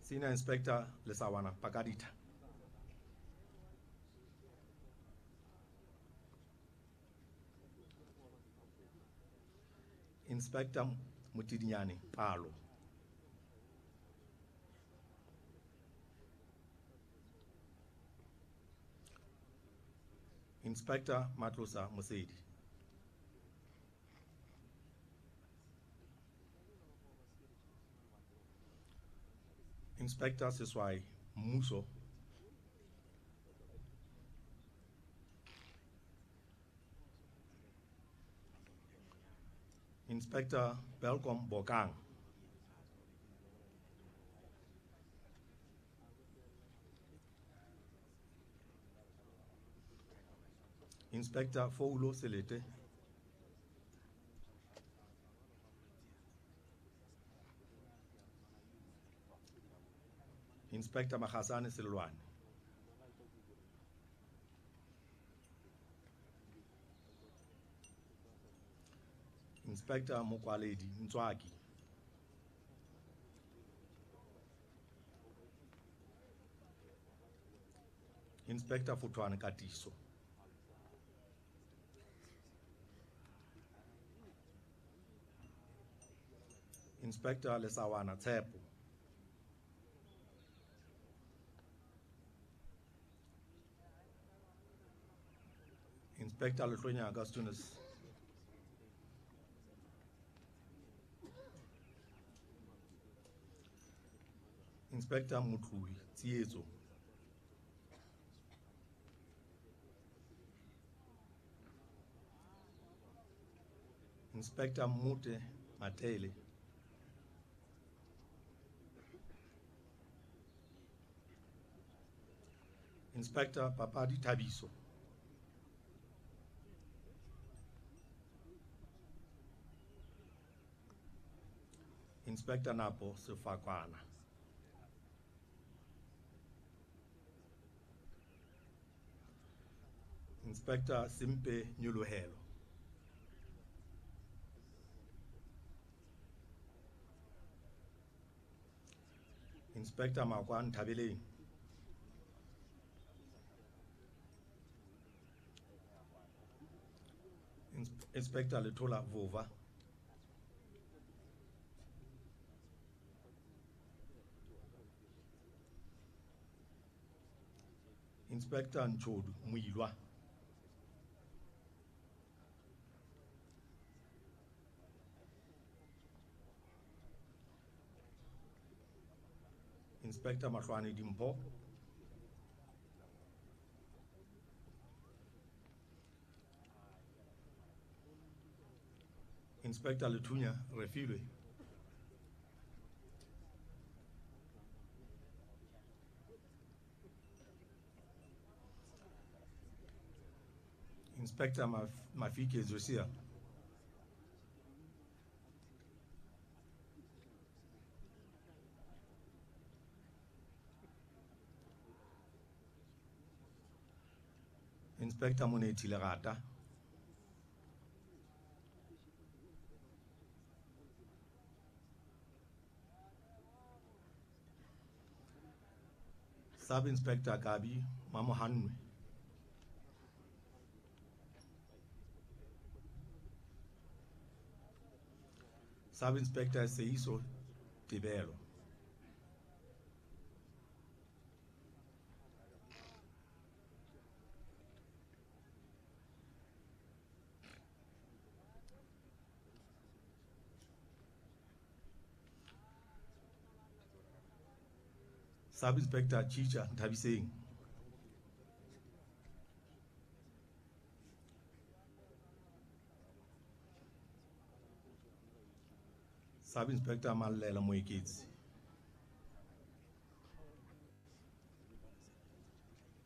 Senior Inspector Lesawana Pakadita. Inspector Mutidinyani Palo. Inspector Matlosa Musedi. Inspector Siswai Muso. Inspector Belcom Bokang. Inspector Foulo Selete. Inspector Mahasane Silwan. Inspector Mukwaledi Ntswaki. Inspector Futwane Katiso. Inspector Lesawana Tsepo. Inspector Lutlonya Augustinus. Inspector Mutui Tiezo. Inspector Mute Matele. Inspector Papadi Tabiso. Inspector Napo Sefakwana. Inspector Simpe Nyuluhelo. Inspector Makwan Tabile. Inspector Letola Vova. Inspector Nchodu Muilwa. Inspector Mahlwane Dimpo. Inspector Letunya Refilwe. Inspector Mafike Zosia. Inspector Moneti Lerata. Sub Inspector Gabi Mamohanwe. Sub Inspector Seiso Tibero. Sub Inspector Chicha Tabising. Sub Inspector Malela Moikitsi.